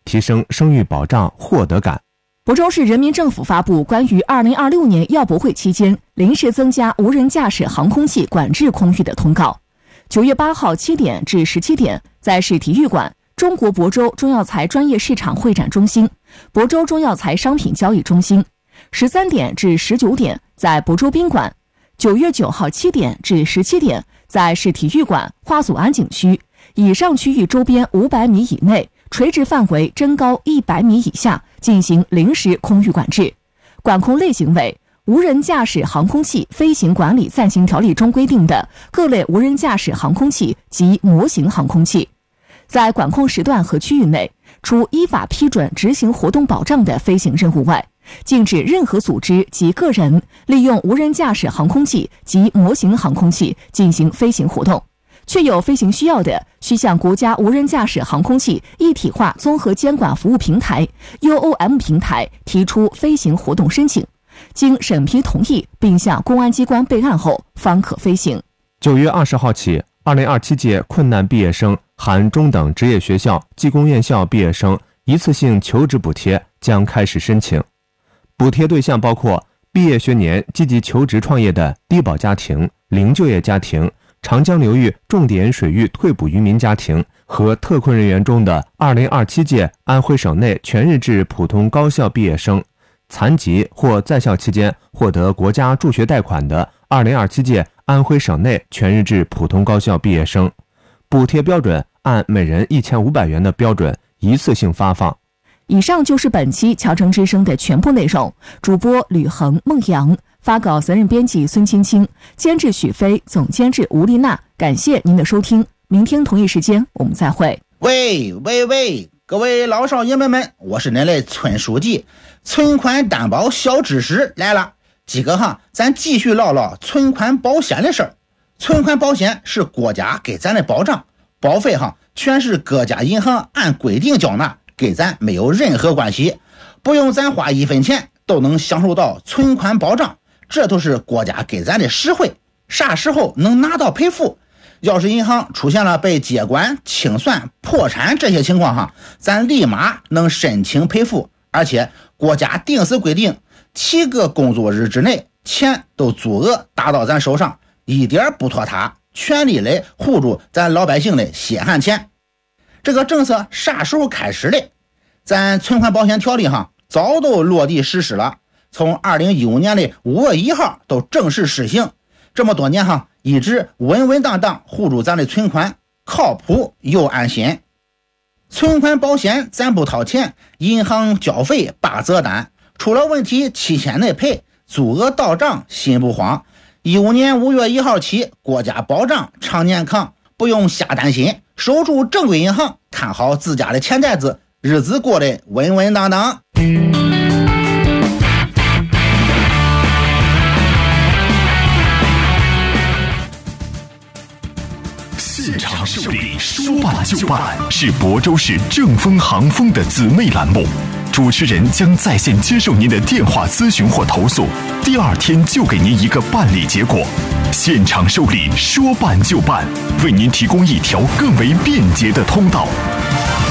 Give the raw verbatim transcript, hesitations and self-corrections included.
提升生育保障获得感。 亳州市人民政府发布关于二零二六年亚博会期间临时增加无人驾驶航空器管制空域的通告。九月八号七点至十七点，在市体育馆、中国亳州中药材专业市场会展中心、亳州中药材商品交易中心；十三点至十九点，在亳州宾馆；九月九号七点至十七点，在市体育馆、花祖安景区以上区域周边五百米以内，垂直范围真高一百米以下进行临时空域管制。管控类型为无人驾驶航空器飞行管理暂行条例中规定的各类无人驾驶航空器及模型航空器。在管控时段和区域内，除依法批准执行活动保障的飞行任务外，禁止任何组织及个人利用无人驾驶航空器及模型航空器进行飞行活动。确有飞行需要的，需向国家无人驾驶航空器一体化综合监管服务平台 U O M 平台提出飞行活动申请，经审批同意并向公安机关备案后方可飞行。 九月二十号起，二零二七届困难毕业生含中等职业学校、技工院校毕业生一次性求职补贴将开始申请。补贴对象包括毕业学年积极求职创业的低保家庭、零就业家庭、长江流域重点水域退捕渔民家庭和特困人员中的二零二七届安徽省内全日制普通高校毕业生，残疾或在校期间获得国家助学贷款的二零二七届安徽省内全日制普通高校毕业生。补贴标准按每人一千五百元的标准一次性发放。 以上就是本期侨城之声的全部内容。主播吕恒、孟阳，发稿责任编辑孙青青，监制许飞，总监制吴丽娜。感谢您的收听，明天同一时间我们再会。 喂喂喂，各位老少爷们们，我是您的村书记。存款担保小知识来了，今个哈，咱继续唠唠存款保险的事儿。存款保险是国家给咱的保障，保费哈全是各家银行按规定缴纳，给咱没有任何关系，不用咱花一分钱都能享受到存款保障，这都是国家给咱的实惠。啥时候能拿到赔付？要是银行出现了被接管、清算、破产这些情况哈，咱立马能申请赔付，而且国家定时规定七个工作日之内钱都足额打到咱手上，一点不拖沓，全力来护住咱老百姓的血汗钱。这个政策啥时候开始的？咱存款保险条例哈早都落地实施了，从二零一五年的五月一号都正式实行。这么多年哈，一直稳稳当当护住咱的存款，靠谱又安心。存款保险咱不掏钱，银行交费八折单，出了问题七天内赔，足额到账心不慌。一五年五月一号起，国家保障常年扛，不用瞎担心，守住正规银行，看好自家的钱袋子，日子过得稳稳当当。 现场受理，说办就办，是亳州市正风航风的姊妹栏目。主持人将在线接受您的电话咨询或投诉，第二天就给您一个办理结果。现场受理，说办就办，为您提供一条更为便捷的通道。